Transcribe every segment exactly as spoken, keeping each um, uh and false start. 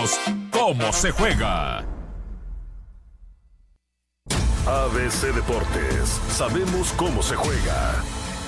sabemos cómo se juega. A B C Deportes, sabemos cómo se juega.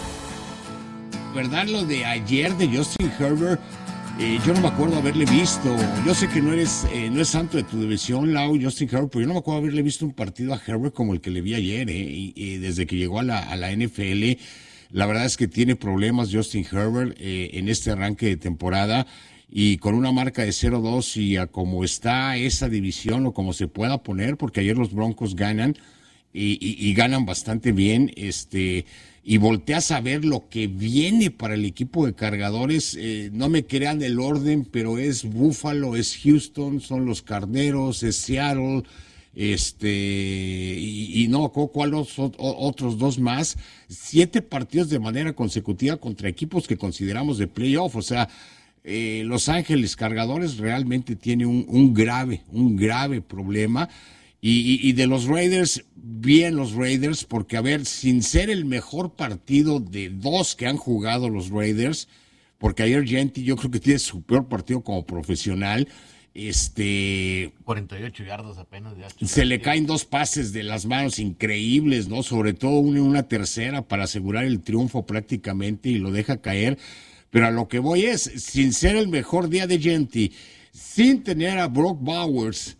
¿Verdad lo de ayer de Justin Herbert? Eh, yo no me acuerdo haberle visto. Yo sé que no eres eh, no es santo de tu división, Lau, Justin Herbert, pero yo no me acuerdo haberle visto un partido a Herbert como el que le vi ayer, eh, y, y desde que llegó a la, a la N F L. La verdad es que tiene problemas Justin Herbert eh, en este arranque de temporada, y con una marca de cero dos y a como está esa división o como se pueda poner, porque ayer los Broncos ganan y, y, y ganan bastante bien, este... y volteas a ver lo que viene para el equipo de cargadores, eh, no me crean el orden, pero es Buffalo, es Houston, son los Carneros, es Seattle, este, y, y no, ¿cuáles otros dos más? Siete partidos de manera consecutiva contra equipos que consideramos de playoff, o sea, eh, Los Ángeles Cargadores realmente tiene un, un grave, un grave problema. Y, y, y de los Raiders, bien los Raiders, porque a ver, sin ser el mejor partido de dos que han jugado los Raiders, porque ayer Genti yo creo que tiene su peor partido como profesional, este... cuarenta y ocho yardas apenas. De se le caen dos pases de las manos increíbles, ¿no? Sobre todo una, una tercera para asegurar el triunfo prácticamente y lo deja caer. Pero a lo que voy es, sin ser el mejor día de Genti, sin tener a Brock Bowers,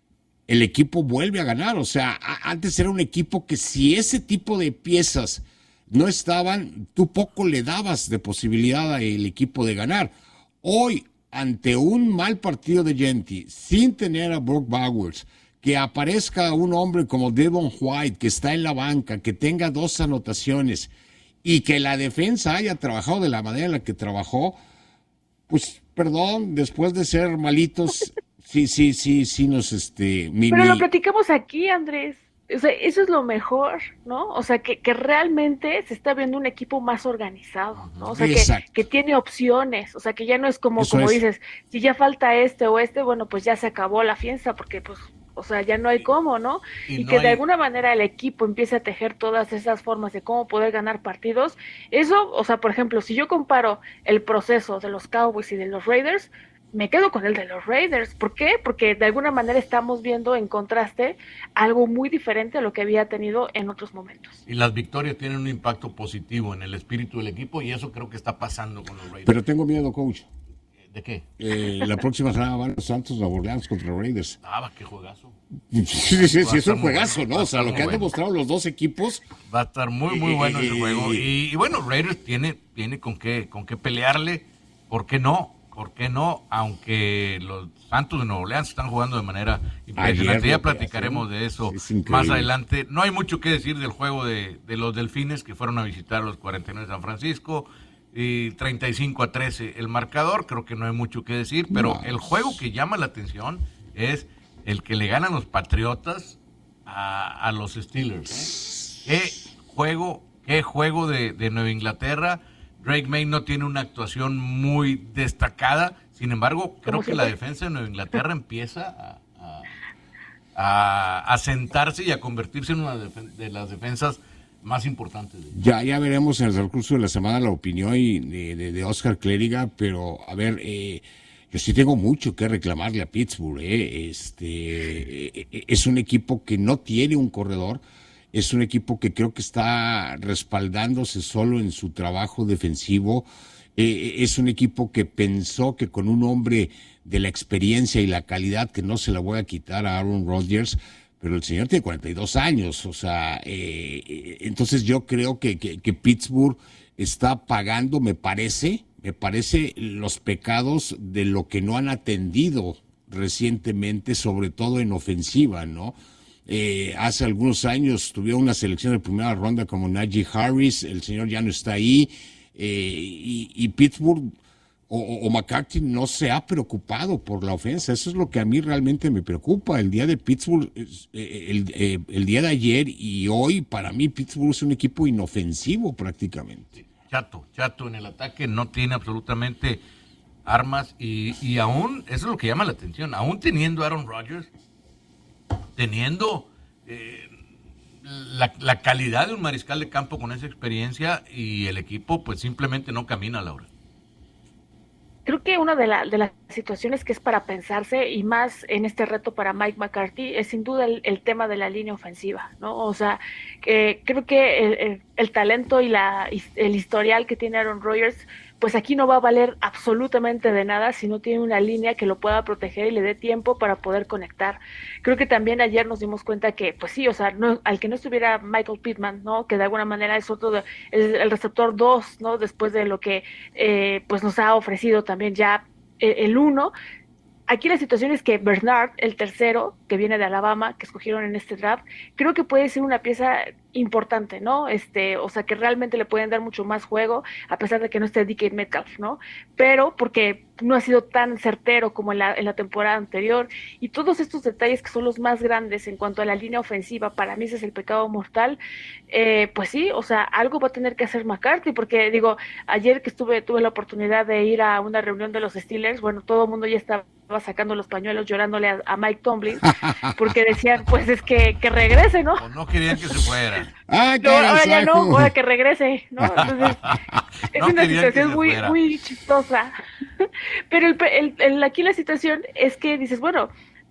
el equipo vuelve a ganar. O sea, a, antes era un equipo que si ese tipo de piezas no estaban, tú poco le dabas de posibilidad al equipo de ganar. Hoy, ante un mal partido de Genti, sin tener a Brock Bowers, que aparezca un hombre como Devon White, que está en la banca, que tenga dos anotaciones, y que la defensa haya trabajado de la manera en la que trabajó, pues, perdón, después de ser malitos... Sí, sí, sí, sí nos, este... Mi, Pero mi... lo platicamos aquí, Andrés. O sea, eso es lo mejor, ¿no? O sea, que, que realmente se está viendo un equipo más organizado, ¿no? O sea, que, que tiene opciones, o sea, que ya no es como, eso como es. dices, si ya falta este o este, bueno, pues ya se acabó la fiesta, porque pues, o sea, ya no hay cómo, ¿no? Y, y no que hay... de alguna manera el equipo empiece a tejer todas esas formas de cómo poder ganar partidos. Eso, o sea, por ejemplo, si yo comparo el proceso de los Cowboys y de los Raiders, me quedo con el de los Raiders. ¿Por qué? Porque de alguna manera estamos viendo en contraste algo muy diferente a lo que había tenido en otros momentos. Y las victorias tienen un impacto positivo en el espíritu del equipo, y eso creo que está pasando con los Raiders. Pero tengo miedo, coach. ¿De qué? Eh, la próxima semana van los Santos Nueva Orleans contra los Raiders. Ah, qué juegazo. Sí, sí, sí, sí es un juegazo, bueno, ¿no? O sea, lo que han bueno. demostrado los dos equipos. Va a estar muy, muy bueno eh, ese juego. Y, y bueno, Raiders tiene, tiene con qué, con qué pelearle. ¿Por qué no? ¿Por qué no? Aunque los Santos de Nueva Orleans están jugando de manera impresionante. Ya platicaremos de eso más adelante. No hay mucho que decir del juego de, de los Delfines, que fueron a visitar a los cuarenta y nueve de San Francisco. Y treinta y cinco a trece el marcador. Creo que no hay mucho que decir. Pero no. El juego que llama la atención es el que le ganan los Patriotas a, a los Steelers. ¿Eh? ¿Qué juego, qué juego de, de Nueva Inglaterra? Drake May no tiene una actuación muy destacada, sin embargo, creo que la defensa de Nueva Inglaterra empieza a, a, a sentarse y a convertirse en una de las defensas más importantes. Ya, ya veremos en el transcurso de la semana la opinión de, de, de Oscar Clériga, pero a ver, eh, yo sí tengo mucho que reclamarle a Pittsburgh. Eh. Este, eh, es un equipo que no tiene un corredor. Es un equipo que creo que está respaldándose solo en su trabajo defensivo. Eh, es un equipo que pensó que con un hombre de la experiencia y la calidad, que no se la voy a quitar a Aaron Rodgers, pero el señor tiene cuarenta y dos años. O sea, eh, entonces yo creo que, que, que Pittsburgh está pagando, me parece, me parece los pecados de lo que no han atendido recientemente, sobre todo en ofensiva, ¿no? Eh, hace algunos años tuvieron una selección de primera ronda como Najee Harris, el señor ya no está ahí, eh, y, y Pittsburgh o, o McCarthy no se ha preocupado por la ofensa. Eso es lo que a mí realmente me preocupa. El día de Pittsburgh, eh, el, eh, el día de ayer y hoy, para mí Pittsburgh es un equipo inofensivo prácticamente. Chato, chato en el ataque, no tiene absolutamente armas y, y aún, eso es lo que llama la atención, aún teniendo Aaron Rodgers, teniendo eh, la, la calidad de un mariscal de campo con esa experiencia, y el equipo pues simplemente no camina, Laura. creo que una de, la, de las situaciones que es para pensarse, y más en este reto para Mike McCarthy, es sin duda el, el tema de la línea ofensiva, ¿no? O sea, eh, creo que el, el, el talento y la, el historial que tiene Aaron Rodgers, pues aquí no va a valer absolutamente de nada si no tiene una línea que lo pueda proteger y le dé tiempo para poder conectar. Creo que también ayer nos dimos cuenta que, pues sí, o sea, no, al que no estuviera Michael Pittman, ¿no? Que de alguna manera es otro, de, el, el receptor dos, ¿no? Después de lo que, eh, pues nos ha ofrecido también ya eh, el uno. Aquí la situación es que Bernard, el tercero, que viene de Alabama, que escogieron en este draft, creo que puede ser una pieza importante, ¿no? Este, o sea, que realmente le pueden dar mucho más juego, a pesar de que no esté D K Metcalf, ¿no? Pero porque no ha sido tan certero como en la, en la temporada anterior, y todos estos detalles que son los más grandes en cuanto a la línea ofensiva, para mí ese es el pecado mortal, eh, pues sí, o sea, algo va a tener que hacer McCarthy, porque digo, ayer que estuve, tuve la oportunidad de ir a una reunión de los Steelers, bueno, todo el mundo ya estaba sacando los pañuelos llorándole a, a Mike Tomlin porque decían pues es que, que regrese, ¿no? O no querían que se fuera. Ah, no, ahora ya no, ahora que regrese, ¿no? Entonces es no una situación muy, fuera. muy chistosa. Pero el, el, el, aquí la situación es que dices, bueno,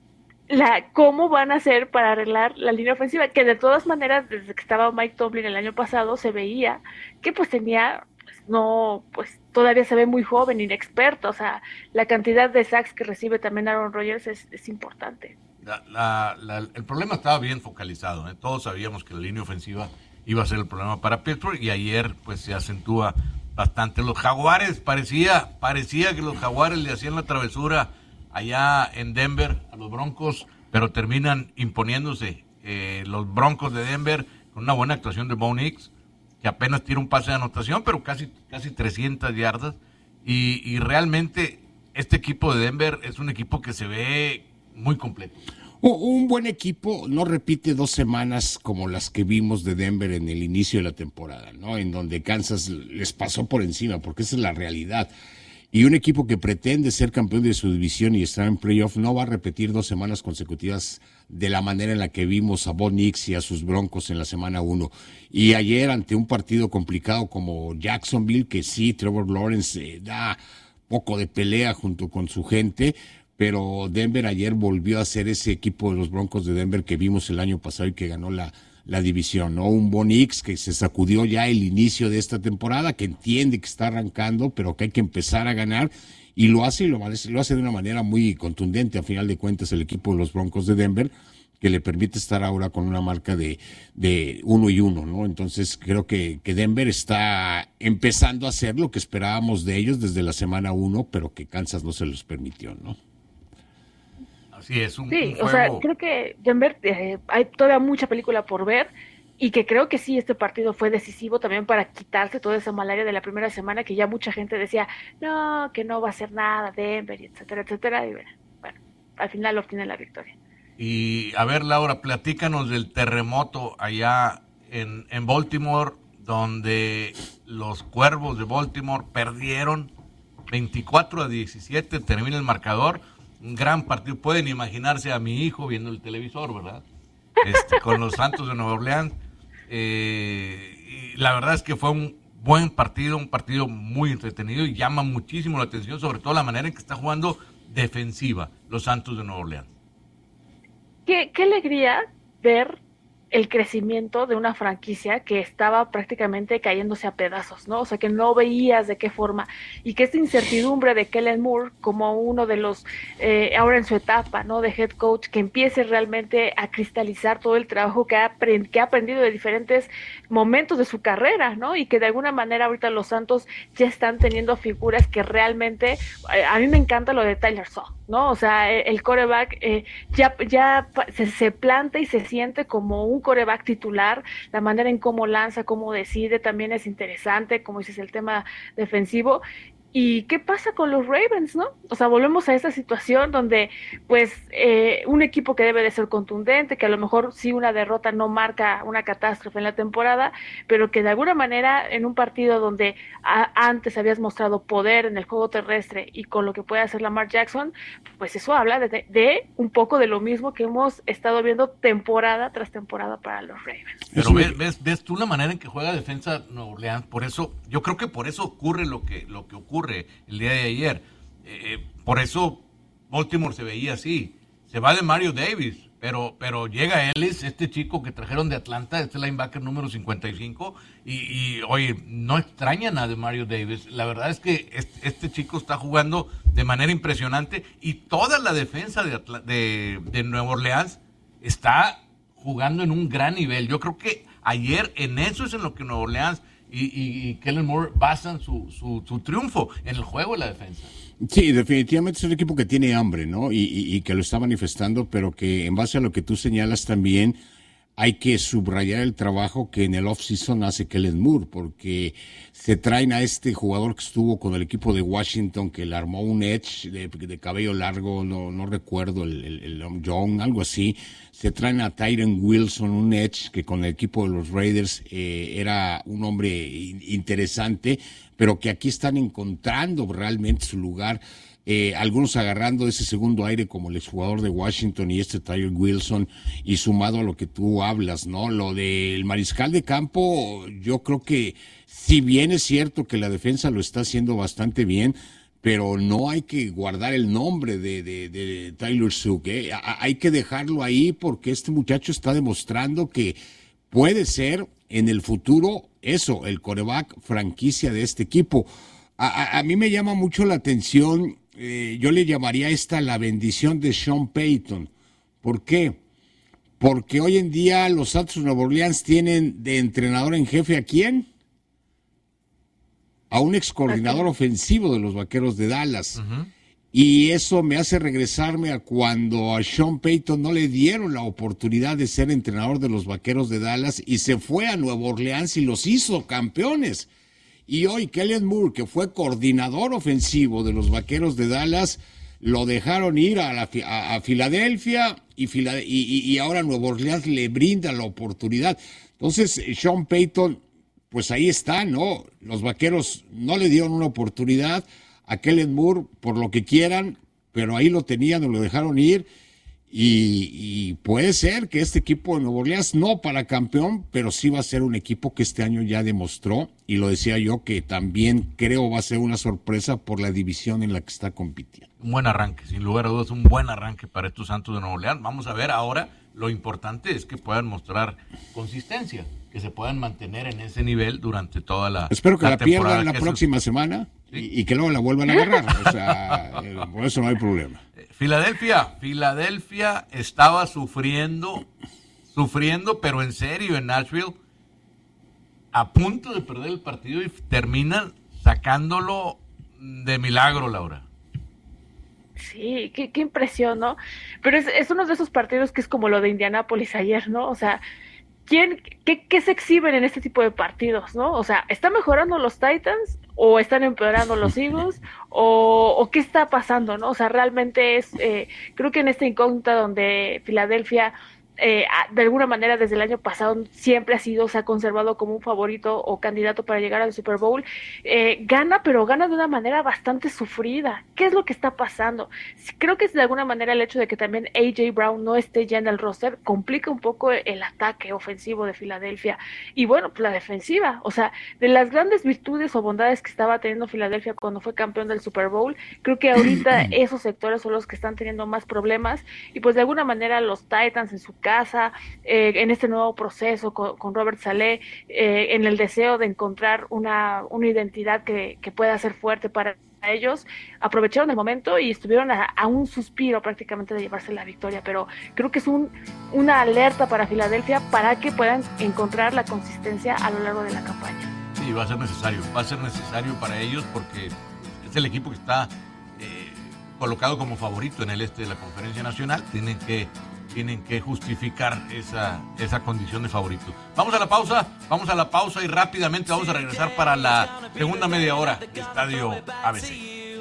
la cómo van a hacer para arreglar la línea ofensiva, que de todas maneras desde que estaba Mike Tomlin el año pasado se veía que pues tenía no, pues todavía se ve muy joven, inexperto, o sea, la cantidad de sacks que recibe también Aaron Rodgers es, es importante. La, la, la, el problema estaba bien focalizado, ¿eh? Todos sabíamos que la línea ofensiva iba a ser el problema para Pittsburgh y ayer pues se acentúa bastante. Los Jaguares, parecía, parecía que los Jaguares le hacían la travesura allá en Denver a los Broncos, pero terminan imponiéndose eh, los Broncos de Denver con una buena actuación de Bo Nix, que apenas tira un pase de anotación, pero casi, casi trescientas yardas, y, y realmente este equipo de Denver es un equipo que se ve muy completo. Un buen equipo no repite dos semanas como las que vimos de Denver en el inicio de la temporada, ¿no? En donde Kansas les pasó por encima, porque esa es la realidad. Y un equipo que pretende ser campeón de su división y estar en playoff no va a repetir dos semanas consecutivas de la manera en la que vimos a Bo Nix y a sus Broncos en la semana uno. Y ayer ante un partido complicado como Jacksonville, que sí, Trevor Lawrence eh, da poco de pelea junto con su gente, pero Denver ayer volvió a ser ese equipo de los Broncos de Denver que vimos el año pasado y que ganó la, la división, ¿no? Un Bo Nix que se sacudió ya el inicio de esta temporada, que entiende que está arrancando, pero que hay que empezar a ganar, y lo hace y lo, lo hace de una manera muy contundente, a final de cuentas, el equipo de los Broncos de Denver, que le permite estar ahora con una marca de, de uno y uno, ¿no? Entonces creo que, que Denver está empezando a hacer lo que esperábamos de ellos desde la semana uno, pero que Kansas no se los permitió, ¿no? Así es, un, sí, un juego... o sea, creo que Denver, eh, hay todavía mucha película por ver, y que creo que sí, este partido fue decisivo también para quitarse toda esa malaria de la primera semana, que ya mucha gente decía, no, que no va a hacer nada Denver, etcétera, etcétera, y bueno, bueno al final obtiene la victoria. Y a ver, Laura, platícanos del terremoto allá en, en Baltimore, donde los Cuervos de Baltimore perdieron veinticuatro a diecisiete, termina el marcador, un gran partido. Pueden imaginarse a mi hijo viendo el televisor, ¿verdad? Este, con los Santos de Nueva Orleans. Eh, y la verdad es que fue un buen partido, un partido muy entretenido y llama muchísimo la atención, sobre todo la manera en que está jugando defensiva los Santos de Nueva Orleans. Qué, qué alegría ver el crecimiento de una franquicia que estaba prácticamente cayéndose a pedazos, ¿no? O sea, que no veías de qué forma, y que esta incertidumbre de Kellen Moore como uno de los, eh, ahora en su etapa, ¿no? De head coach, que empiece realmente a cristalizar todo el trabajo que ha, que ha aprendido de diferentes momentos de su carrera, ¿no? Y que de alguna manera ahorita los Santos ya están teniendo figuras que realmente, eh, a mí me encanta lo de Tyler Shaw, ¿no? O sea, el quarterback eh, ya, ya se, se planta y se siente como un quarterback titular, la manera en cómo lanza, cómo decide, también es interesante, como dices, el tema defensivo. ¿Y qué pasa con los Ravens, no? O sea, volvemos a esta situación donde, pues, eh, un equipo que debe de ser contundente, que a lo mejor sí una derrota no marca una catástrofe en la temporada, pero que de alguna manera en un partido donde a, antes habías mostrado poder en el juego terrestre y con lo que puede hacer Lamar Jackson, pues eso habla de, de un poco de lo mismo que hemos estado viendo temporada tras temporada para los Ravens. Pero ves, ves, ves tú la manera en que juega defensa Nueva Orleans, por eso, yo creo que por eso ocurre lo que, lo que ocurre el día de ayer. Eh, por eso Baltimore se veía así. Se va de Mario Davis, pero, pero llega Ellis, este chico que trajeron de Atlanta, este linebacker número cincuenta y cinco, y, y oye, no extrañan a de Mario Davis. La verdad es que este, este chico está jugando de manera impresionante y toda la defensa de, Atla- de, de Nueva Orleans está jugando en un gran nivel. Yo creo que ayer en eso es en lo que Nueva Orleans y, y, y Kellen Moore basan su, su, su triunfo, en el juego y la defensa. Sí, definitivamente es un equipo que tiene hambre, ¿no? Y, y, y que lo está manifestando, pero que en base a lo que tú señalas también hay que subrayar el trabajo que en el off-season hace Kellen Moore, porque se traen a este jugador que estuvo con el equipo de Washington, que le armó un edge de, de cabello largo, no, no recuerdo, el, el, el John, algo así. Se traen a Tyron Wilson, un edge que con el equipo de los Raiders eh, era un hombre interesante, pero que aquí están encontrando realmente su lugar. Eh, algunos agarrando ese segundo aire como el exjugador de Washington y este Tyron Wilson, y sumado a lo que tú hablas, ¿no? Lo del mariscal de campo, yo creo que si bien es cierto que la defensa lo está haciendo bastante bien, pero no hay que guardar el nombre de, de, de Tyler Shough, ¿eh? Hay que dejarlo ahí porque este muchacho está demostrando que puede ser en el futuro eso, el quarterback franquicia de este equipo. A, a, a mí me llama mucho la atención, eh, yo le llamaría esta la bendición de Sean Payton. ¿Por qué? Porque hoy en día los Santos de Nueva Orleans tienen de entrenador en jefe ¿a quién? A un ex coordinador ofensivo de los Vaqueros de Dallas. Uh-huh. Y eso me hace regresarme a cuando a Sean Payton no le dieron la oportunidad de ser entrenador de los Vaqueros de Dallas y se fue a Nueva Orleans y los hizo campeones. Y hoy Kellen Moore, que fue coordinador ofensivo de los Vaqueros de Dallas, lo dejaron ir a, la, a, a Filadelfia y, Filade- y, y, y ahora Nueva Orleans le brinda la oportunidad. Entonces, Sean Payton, pues ahí está, ¿no? Los Vaqueros no le dieron una oportunidad a Kellen Moore por lo que quieran, pero ahí lo tenían, lo dejaron ir. Y, y puede ser que este equipo de Nueva Orleans, no para campeón, pero sí va a ser un equipo que este año ya demostró, y lo decía yo, que también creo va a ser una sorpresa por la división en la que está compitiendo. Un buen arranque, sin lugar a dudas, un buen arranque para estos Santos de Nueva Orleans. Vamos a ver ahora, lo importante es que puedan mostrar consistencia, que se puedan mantener en ese nivel durante toda la Espero que la, la pierdan la que próxima es... semana, ¿sí? y, y que luego la vuelvan a agarrar, o sea, eh, por eso no hay problema. Filadelfia, Filadelfia estaba sufriendo, sufriendo, pero en serio en Nashville, a punto de perder el partido y terminan sacándolo de milagro, Laura. Sí, qué, qué impresión, ¿no? Pero es, es uno de esos partidos que es como lo de Indianápolis ayer, ¿no? O sea, ¿quién, qué, qué se exhiben en este tipo de partidos, ¿no? O sea, ¿están mejorando los Titans o están empeorando los Eagles o, o qué está pasando, ¿no? O sea, realmente es, eh, creo que en esta incógnita donde Filadelfia eh, de alguna manera desde el año pasado siempre ha sido, se ha conservado como un favorito o candidato para llegar al Super Bowl, eh, gana, pero gana de una manera bastante sufrida. ¿Qué es lo que está pasando? Creo que es de alguna manera el hecho de que también A J Brown no esté ya en el roster, complica un poco el ataque ofensivo de Filadelfia, y bueno, pues la defensiva, o sea, de las grandes virtudes o bondades que estaba teniendo Filadelfia cuando fue campeón del Super Bowl, creo que ahorita esos sectores son los que están teniendo más problemas, y pues de alguna manera los Titans en su casa, eh, en este nuevo proceso con, con Robert Saleh, eh, en el deseo de encontrar una, una identidad que, que pueda ser fuerte para ellos, aprovecharon el momento y estuvieron a, a un suspiro prácticamente de llevarse la victoria, pero creo que es un, una alerta para Filadelfia para que puedan encontrar la consistencia a lo largo de la campaña. Sí, va a ser necesario, va a ser necesario para ellos porque es el equipo que está eh, colocado como favorito en el este de la Conferencia Nacional, tienen que tienen que justificar esa, esa condición de favorito. Vamos a la pausa, vamos a la pausa y rápidamente vamos a regresar para la segunda media hora de Estadio A B C.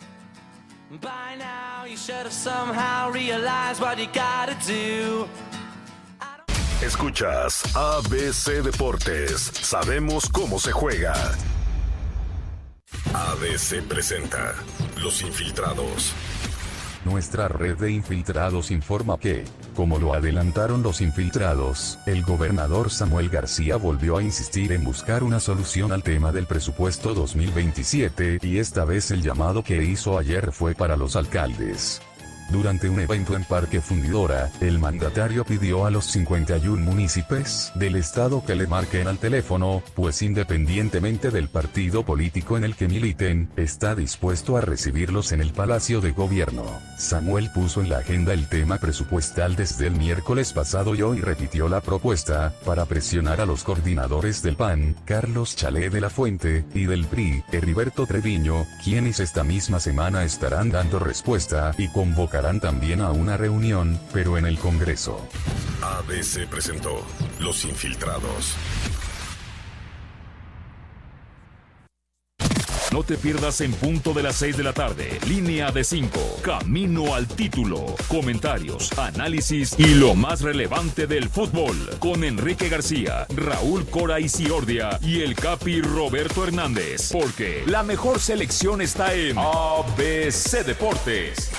Escuchas A B C Deportes, sabemos cómo se juega. A B C presenta Los Infiltrados. Nuestra red de infiltrados informa que, como lo adelantaron los infiltrados, el gobernador Samuel García volvió a insistir en buscar una solución al tema del presupuesto dos mil veintisiete, y esta vez el llamado que hizo ayer fue para los alcaldes. Durante un evento en Parque Fundidora, el mandatario pidió a los cincuenta y uno municipios del estado que le marquen al teléfono, pues independientemente del partido político en el que militen, está dispuesto a recibirlos en el Palacio de Gobierno. Samuel puso en la agenda el tema presupuestal desde el miércoles pasado y hoy repitió la propuesta, para presionar a los coordinadores del P A N, Carlos Chalé de la Fuente, y del P R I, Heriberto Treviño, quienes esta misma semana estarán dando respuesta y convocarán también a una reunión, pero en el Congreso. A B C presentó Los Infiltrados. No te pierdas En Punto de las seis de la tarde, Línea de cinco, Camino al Título, comentarios, análisis y lo más relevante del fútbol, con Enrique García, Raúl Cora Isiordia y el Capi Roberto Hernández, porque la mejor selección está en A B C Deportes.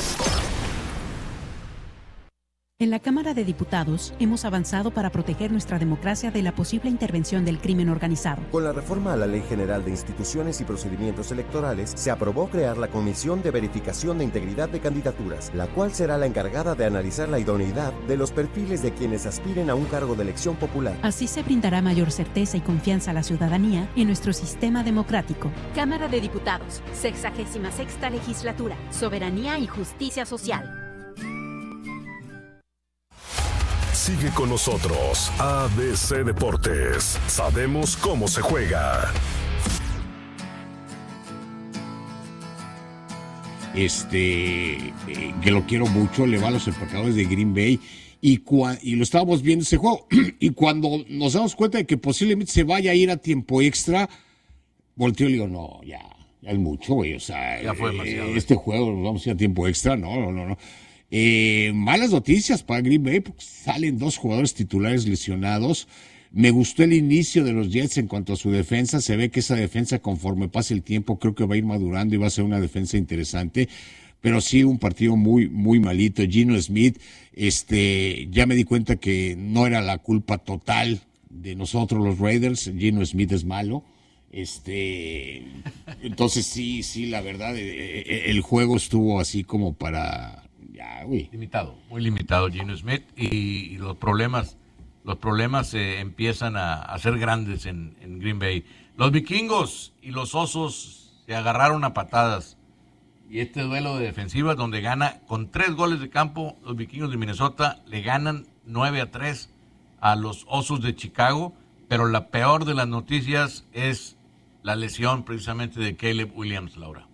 En la Cámara de Diputados hemos avanzado para proteger nuestra democracia de la posible intervención del crimen organizado. Con la reforma a la Ley General de Instituciones y Procedimientos Electorales, se aprobó crear la Comisión de Verificación de Integridad de Candidaturas, la cual será la encargada de analizar la idoneidad de los perfiles de quienes aspiren a un cargo de elección popular. Así se brindará mayor certeza y confianza a la ciudadanía en nuestro sistema democrático. Cámara de Diputados, sexagésima sexta legislatura, Soberanía y Justicia Social. Sigue con nosotros, A B C Deportes. Sabemos cómo se juega. Este, eh, que lo quiero mucho, le va a los empacadores de Green Bay. Y, cua- y lo estábamos viendo ese juego. Y cuando nos damos cuenta de que posiblemente se vaya a ir a tiempo extra, volteo y le digo, no, ya, ya es mucho, güey. O sea, Ya fue eh, demasiado. este juego nos vamos a ir a tiempo extra. No, no, no, no. Eh, malas noticias para Green Bay, porque salen dos jugadores titulares lesionados. Me gustó el inicio de los Jets en cuanto a su defensa. Se ve que esa defensa, conforme pase el tiempo, creo que va a ir madurando y va a ser una defensa interesante. Pero sí, un partido muy, muy malito. Geno Smith, este, ya me di cuenta que no era la culpa total de nosotros los Raiders. Geno Smith es malo. Este, entonces sí, sí, la verdad, eh, el juego estuvo así como para... Ya, uy. Limitado, muy limitado Geno Smith, y, y los problemas, los problemas eh, empiezan a, a ser grandes en, en Green Bay. Los vikingos y los osos se agarraron a patadas, y este duelo de defensivas donde gana con tres goles de campo, los vikingos de Minnesota le ganan nueve a tres a los osos de Chicago, pero la peor de las noticias es la lesión precisamente de Caleb Williams, Laura.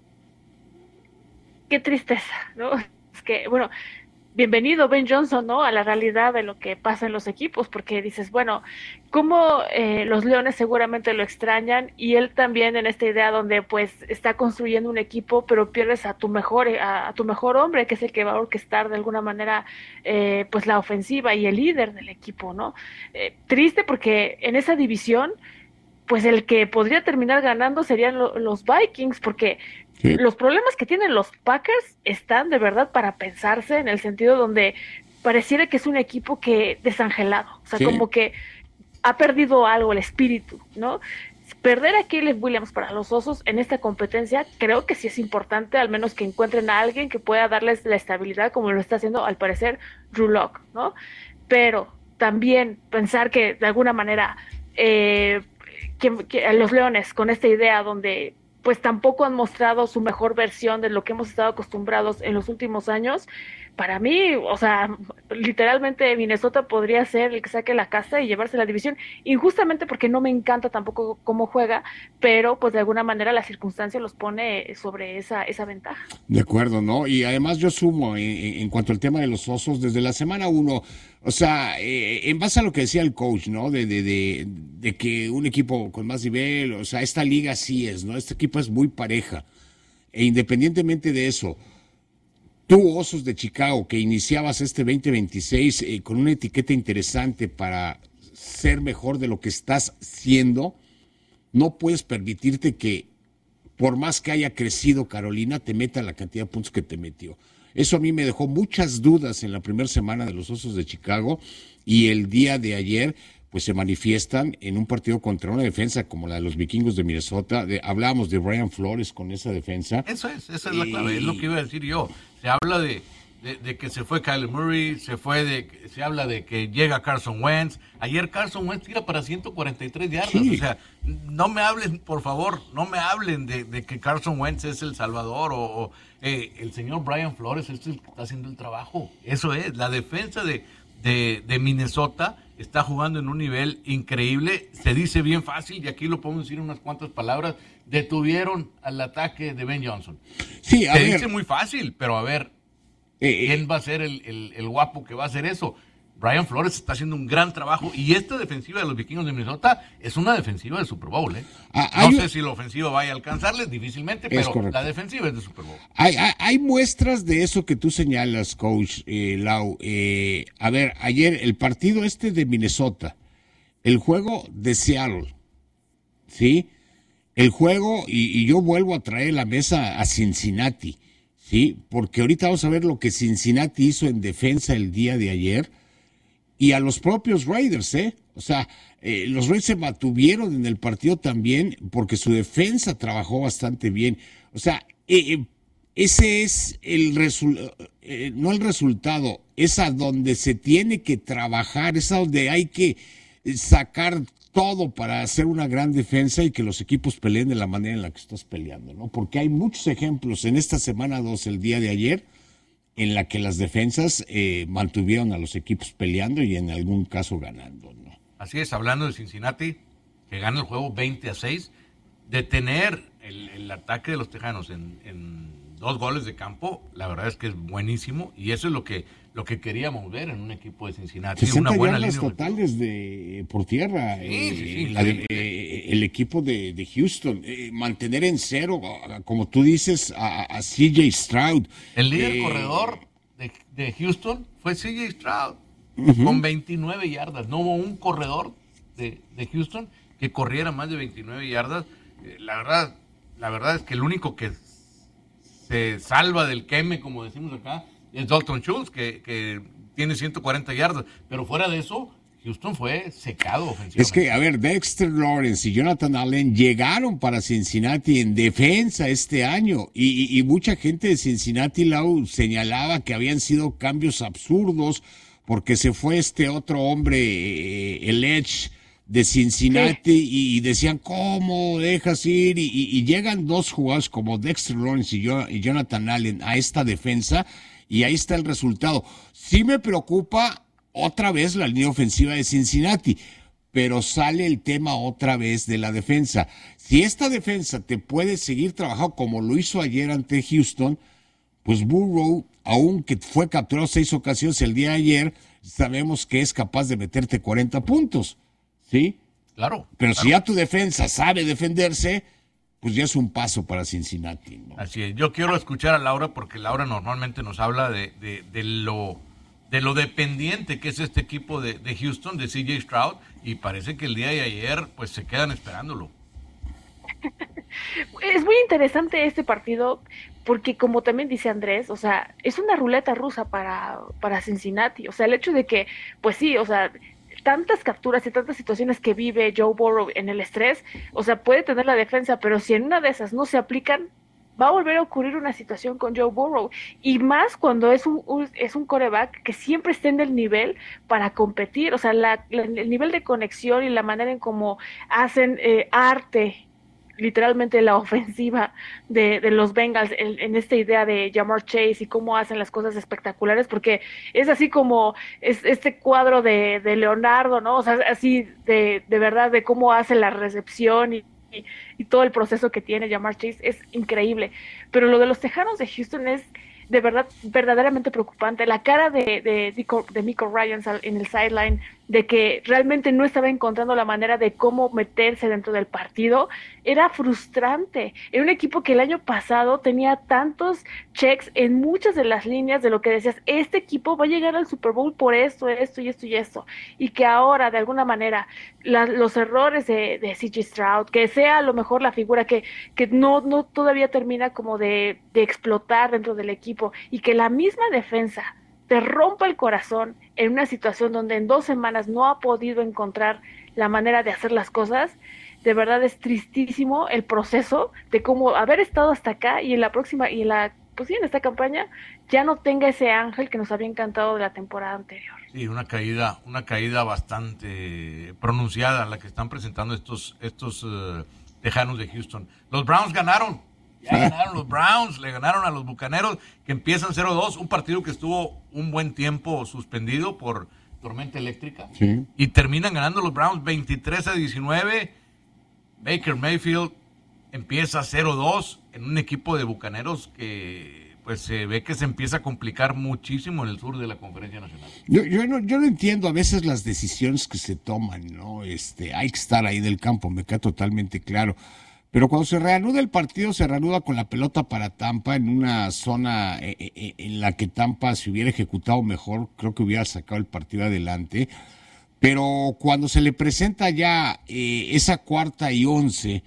Qué tristeza, ¿no? Es que, bueno, bienvenido Ben Johnson, ¿no? A la realidad de lo que pasa en los equipos, porque dices, bueno, cómo eh, los Leones seguramente lo extrañan, y él también en esta idea donde pues está construyendo un equipo, pero pierdes a tu mejor, a, a tu mejor hombre, que es el que va a orquestar de alguna manera eh, pues la ofensiva y el líder del equipo, ¿no? Eh, triste porque en esa división, pues el que podría terminar ganando serían lo, los Vikings, porque sí, los problemas que tienen los Packers están de verdad para pensarse, en el sentido donde pareciera que es un equipo que desangelado, o sea, sí, como que ha perdido algo, el espíritu, ¿no? Perder a Caleb Williams para los Osos en esta competencia creo que sí es importante, al menos que encuentren a alguien que pueda darles la estabilidad como lo está haciendo al parecer Drew Lock, ¿no? Pero también pensar que de alguna manera eh, que, que los Leones con esta idea donde pues tampoco han mostrado su mejor versión de lo que hemos estado acostumbrados en los últimos años, para mí, o sea, literalmente Minnesota podría ser el que saque la casa y llevarse la división, injustamente porque no me encanta tampoco cómo juega, pero pues de alguna manera la circunstancia los pone sobre esa, esa ventaja. De acuerdo, ¿no? Y además yo sumo, en, en cuanto al tema de los Osos, desde la semana uno, o sea, eh, en base a lo que decía el coach, ¿no? De, de, de, de que un equipo con más nivel, o sea, esta liga sí es, ¿no? Este equipo es muy pareja. E independientemente de eso, tú, Osos de Chicago, que iniciabas este veinte veintiséis eh, con una etiqueta interesante para ser mejor de lo que estás siendo, no puedes permitirte que, por más que haya crecido Carolina, te meta la cantidad de puntos que te metió. Eso a mí me dejó muchas dudas en la primera semana de los Osos de Chicago, y el día de ayer pues se manifiestan en un partido contra una defensa como la de los Vikingos de Minnesota. De, hablábamos de Brian Flores con esa defensa. Eso es, esa es la clave, y... es lo que iba a decir yo. Se habla de, de, de que se fue Kyler Murray, se fue de, se habla de que llega Carson Wentz. Ayer Carson Wentz tira para ciento cuarenta y tres yardas. Sí. O sea, no me hablen, por favor, no me hablen de, de que Carson Wentz es el salvador o, o eh, el señor Brian Flores es el que está haciendo el trabajo. Eso es, la defensa de, de, de Minnesota está jugando en un nivel increíble. Se dice bien fácil, y aquí lo podemos decir en unas cuantas palabras: detuvieron al ataque de Ben Johnson. Sí, a Se ver. dice muy fácil, pero a ver, eh, ¿quién eh, va a ser el, el, el guapo que va a hacer eso? Brian Flores está haciendo un gran trabajo, y esta defensiva de los Vikingos de Minnesota es una defensiva de Super Bowl, ¿eh? Ah, no sé un... si la ofensiva vaya a alcanzarles, difícilmente, pero correcto. La defensiva es de Super Bowl. Hay, hay, hay muestras de eso que tú señalas, coach eh, Lau. Eh, a ver, ayer el partido este de Minnesota, el juego de Seattle, ¿sí? El juego, y, y yo vuelvo a traer la mesa a Cincinnati, ¿sí? Porque ahorita vamos a ver lo que Cincinnati hizo en defensa el día de ayer, y a los propios Raiders, ¿eh? O sea, eh, los Raiders se mantuvieron en el partido también porque su defensa trabajó bastante bien. O sea, eh, ese es el resultado, eh, no el resultado, es a donde se tiene que trabajar, es a donde hay que sacar todo para hacer una gran defensa y que los equipos peleen de la manera en la que estás peleando, ¿no? Porque hay muchos ejemplos en esta semana dos, el día de ayer, en la que las defensas eh, mantuvieron a los equipos peleando y en algún caso ganando, ¿no? Así es, hablando de Cincinnati, que gana el juego veinte a seis, detener el, el ataque de los Tejanos en, en dos goles de campo, la verdad es que es buenísimo, y eso es lo que lo que queríamos ver en un equipo de Cincinnati. sesenta una buena yardas línea totales de, por tierra. Sí, eh, sí, sí, la, sí. Eh, el equipo de, de Houston, eh, mantener en cero, como tú dices, a, a C J Stroud. El líder eh, corredor de, de Houston fue C J Stroud, uh-huh. con veintinueve yardas. No hubo un corredor de, de Houston que corriera más de veintinueve yardas. Eh, la verdad, la verdad es que el único que se salva del queme, como decimos acá, es Dalton Schultz, que, que tiene ciento cuarenta yardas, pero fuera de eso, Houston fue secado ofensivamente. Es que, a ver, Dexter Lawrence y Jonathan Allen llegaron para Cincinnati en defensa este año, y, y, y mucha gente de Cincinnati, Lau, señalaba que habían sido cambios absurdos, porque se fue este otro hombre, eh, el Edge de Cincinnati, sí. y, y decían, ¿cómo dejas ir? Y, y, y llegan dos jugadores como Dexter Lawrence y, yo, y Jonathan Allen a esta defensa, y ahí está el resultado. Sí me preocupa otra vez la línea ofensiva de Cincinnati, pero sale el tema otra vez de la defensa. Si esta defensa te puede seguir trabajando como lo hizo ayer ante Houston, pues Burrow, aunque fue capturado seis ocasiones el día de ayer, sabemos que es capaz de meterte cuarenta puntos, ¿sí? Claro. Pero claro. si ya tu defensa sabe defenderse, pues ya es un paso para Cincinnati, ¿no? Así es. Yo quiero escuchar a Laura, porque Laura normalmente nos habla de, de, de lo de lo dependiente que es este equipo de, de Houston, de C J Stroud, y parece que el día de ayer pues se quedan esperándolo. Es muy interesante este partido porque, como también dice Andrés, o sea, es una ruleta rusa para, para Cincinnati. O sea, el hecho de que, pues sí, o sea, tantas capturas y tantas situaciones que vive Joe Burrow en el estrés, o sea, puede tener la defensa, pero si en una de esas no se aplican, va a volver a ocurrir una situación con Joe Burrow, y más cuando es un, un es un quarterback que siempre está en el nivel para competir. O sea, la, la, el nivel de conexión y la manera en cómo hacen eh, arte, literalmente la ofensiva de, de los Bengals en, en esta idea de Ja'Marr Chase y cómo hacen las cosas espectaculares, porque es así como es este cuadro de, de Leonardo, ¿no? O sea, así de, de verdad de cómo hace la recepción y, y, y todo el proceso que tiene Ja'Marr Chase es increíble. Pero lo de los Tejanos de Houston es de verdad verdaderamente preocupante. La cara de de, de, de Miko Ryans en el sideline de que realmente no estaba encontrando la manera de cómo meterse dentro del partido, era frustrante. Era un equipo que el año pasado tenía tantos checks en muchas de las líneas de lo que decías, este equipo va a llegar al Super Bowl por esto, esto y esto y esto, y que ahora de alguna manera la, los errores de, de C J Stroud, que sea a lo mejor la figura que, que no, no todavía termina como de, de explotar dentro del equipo, y que la misma defensa te rompa el corazón en una situación donde en dos semanas no ha podido encontrar la manera de hacer las cosas. De verdad es tristísimo el proceso de cómo haber estado hasta acá y en la próxima, y en la, pues sí, en esta campaña, ya no tenga ese ángel que nos había encantado de la temporada anterior. Sí, una caída, una caída bastante pronunciada la que están presentando estos, estos uh, Tejanos de Houston. Los Browns ganaron. Ya ganaron los Browns, le ganaron a los Bucaneros, que empiezan cero dos, un partido que estuvo un buen tiempo suspendido por tormenta eléctrica, sí. Y terminan ganando los Browns veintitrés a diecinueve. Baker Mayfield empieza cero dos en un equipo de Bucaneros que pues se ve que se empieza a complicar muchísimo en el sur de la Conferencia Nacional. Yo, yo, no, yo no entiendo a veces las decisiones que se toman, ¿no? Este, hay que estar ahí del campo, me queda totalmente claro. Pero cuando se reanuda el partido, se reanuda con la pelota para Tampa en una zona en la que Tampa, si hubiera ejecutado mejor, creo que hubiera sacado el partido adelante. Pero cuando se le presenta ya eh, esa cuarta y once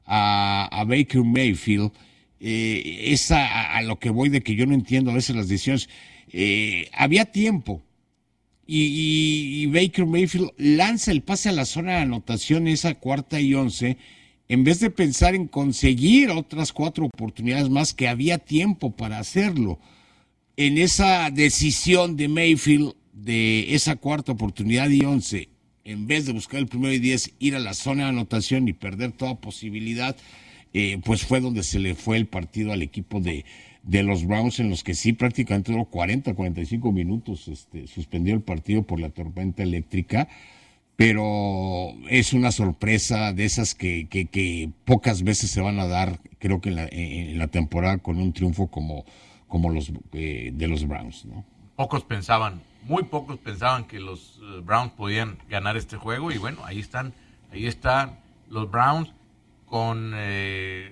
a, a Baker Mayfield, eh, esa a, a lo que voy de que yo no entiendo a veces las decisiones, eh, había tiempo. Y, y, y Baker Mayfield lanza el pase a la zona de anotación, esa cuarta y once, en vez de pensar en conseguir otras cuatro oportunidades más, que había tiempo para hacerlo. En esa decisión de Mayfield, de esa cuarta oportunidad y once, en vez de buscar el primero y diez, ir a la zona de anotación y perder toda posibilidad, eh, pues fue donde se le fue el partido al equipo de, de los Browns, en los que sí prácticamente duró cuarenta, cuarenta y cinco minutos, este, suspendió el partido por la tormenta eléctrica. Pero es una sorpresa de esas que, que, que pocas veces se van a dar, creo que en la, en la temporada, con un triunfo como, como los eh, de los Browns, ¿no? Pocos pensaban, muy pocos pensaban que los uh, Browns podían ganar este juego, y bueno, ahí están, ahí están los Browns con, eh,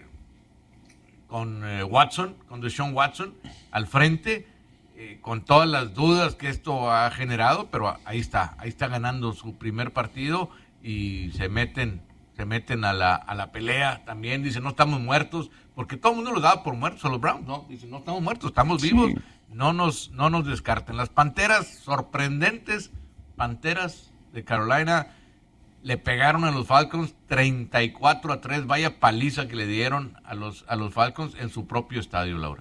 con eh, Watson, con Deshaun Watson al frente. Eh, con todas las dudas que esto ha generado, pero ahí está, ahí está ganando su primer partido y se meten, se meten a la, a la pelea también. Dicen, no estamos muertos, porque todo el mundo los daba por muertos a los Browns, ¿no? Dicen, no estamos muertos, estamos vivos, sí. no nos, no nos descarten. Las Panteras, sorprendentes Panteras de Carolina, le pegaron a los Falcons treinta y cuatro a tres, vaya paliza que le dieron a los, a los Falcons en su propio estadio, Laura.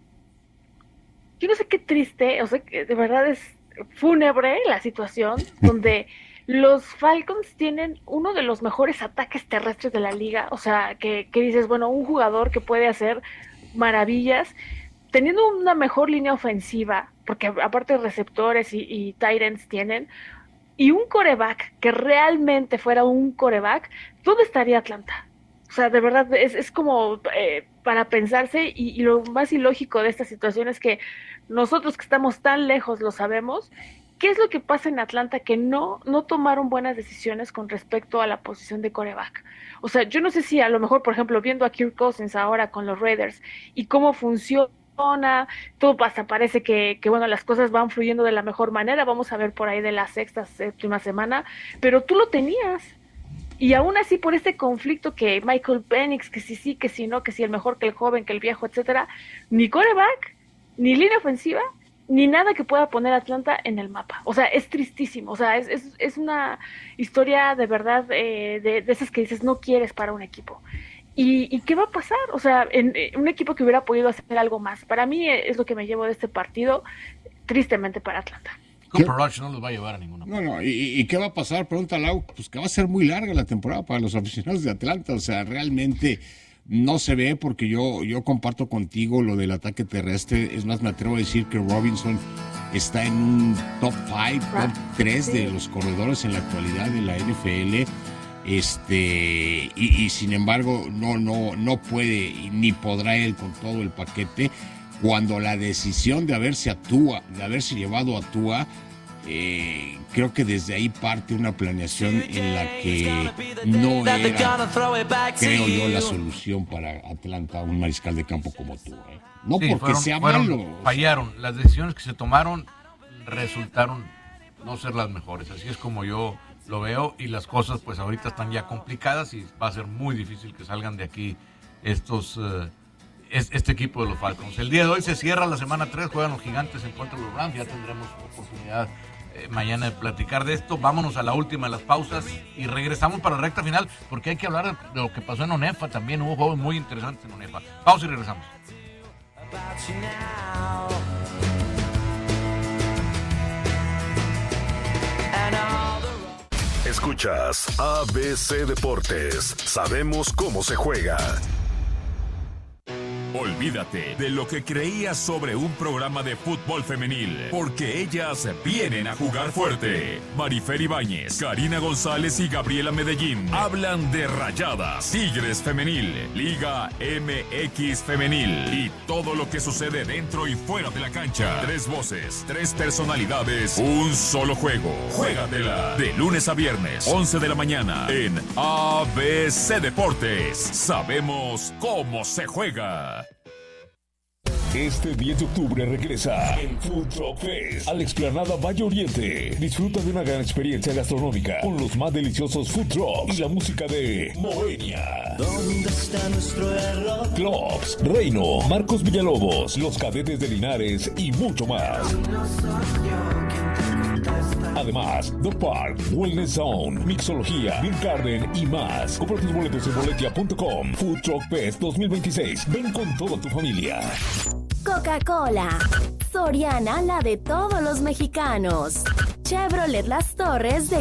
Yo no sé qué triste, o sea, que de verdad es fúnebre la situación donde los Falcons tienen uno de los mejores ataques terrestres de la liga, o sea, que, que dices, bueno, un jugador que puede hacer maravillas, teniendo una mejor línea ofensiva, porque aparte de receptores y, y tight ends tienen, y un quarterback que realmente fuera un quarterback, ¿dónde estaría Atlanta? O sea, de verdad, es, es como eh, para pensarse, y, y lo más ilógico de esta situación es que nosotros que estamos tan lejos lo sabemos. ¿Qué es lo que pasa en Atlanta? Que no, no tomaron buenas decisiones con respecto a la posición de quarterback. O sea, yo no sé si a lo mejor, por ejemplo, viendo a Kirk Cousins ahora con los Raiders y cómo funciona, todo pasa, parece que, que, bueno, las cosas van fluyendo de la mejor manera. Vamos a ver por ahí de la sexta, séptima semana, pero tú lo tenías. Y aún así, por este conflicto que Michael Penix, que sí, sí, que sí, no, que sí, el mejor, que el joven, que el viejo, etcétera, ni quarterback, ni línea ofensiva, ni nada que pueda poner a Atlanta en el mapa. O sea, es tristísimo. O sea, es, es, es una historia de verdad eh, de, de esas que dices, no quieres para un equipo. ¿Y, y qué va a pasar? O sea, en, en un equipo que hubiera podido hacer algo más. Para mí es lo que me llevo de este partido, tristemente para Atlanta. Cooper Rush no los va a llevar a ninguna. No, no, ¿y, y qué va a pasar? Pregunta Lau, pues que va a ser muy larga la temporada para los aficionados de Atlanta. O sea, realmente no se ve, porque yo, yo comparto contigo lo del ataque terrestre. Es más, me atrevo a decir que Robinson está en un top cinco, top tres de los corredores en la actualidad de la N F L. Este, y, y sin embargo, no, no, no puede ni podrá él con todo el paquete, cuando la decisión de haberse a Tua, de haberse llevado a Tua, Eh, creo que desde ahí parte una planeación en la que no era, creo yo, la solución para Atlanta, un mariscal de campo como tú. ¿eh? No sí, porque fueron, sea fueron, malo. Fallaron. Las decisiones que se tomaron resultaron no ser las mejores. Así es como yo lo veo, y las cosas pues ahorita están ya complicadas y va a ser muy difícil que salgan de aquí estos uh, es, este equipo de los Falcons. El día de hoy se cierra la semana tres, juegan los Gigantes en contra de los Rams. Ya tendremos oportunidad eh, mañana de platicar de esto. Vámonos a la última de las pausas y regresamos para la recta final, porque hay que hablar de lo que pasó en ONEFA. También hubo juegos muy interesantes en ONEFA. Pausa y regresamos. Escuchas A B C Deportes. Sabemos cómo se juega. Olvídate de lo que creías sobre un programa de fútbol femenil, porque ellas vienen a jugar fuerte. Marifer Ibáñez, Karina González y Gabriela Medellín hablan de Rayadas, Tigres Femenil, Liga M X Femenil y todo lo que sucede dentro y fuera de la cancha. Tres voces, tres personalidades, un solo juego. Juégatela de lunes a viernes, once de la mañana en A B C Deportes. Sabemos cómo se juega. Este diez de octubre regresa el Food Truck Fest a la explanada Valle Oriente. Disfruta de una gran experiencia gastronómica con los más deliciosos food trucks y la música de Moenia. ¿Dónde está nuestro error? Clubs, Reino, Marcos Villalobos, Los Cadetes de Linares y mucho más. Además, Dog Park, Wellness Zone, Mixología, Beer Garden y más. Compra tus boletos en boletia punto com. Food Truck Fest dos mil veintiséis. Ven con toda tu familia. Coca-Cola. Soriana, la de todos los mexicanos. Chevrolet Las Torres de